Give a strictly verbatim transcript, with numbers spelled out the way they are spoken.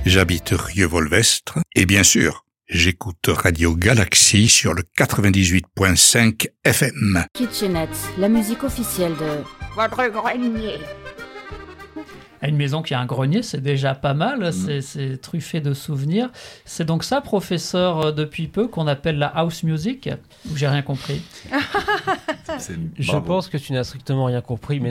J'habite Rieux-Volvestre et bien sûr, j'écoute Radio Galaxy sur le quatre-vingt-dix-huit virgule cinq F M. Kitchenette, la musique officielle de votre grenier. À une maison qui a un grenier, c'est déjà pas mal, mmh. c'est, c'est truffé de souvenirs. C'est donc ça, professeur, depuis peu, qu'on appelle la house music ? Ou j'ai rien compris ? Je pense que tu n'as strictement rien compris, mais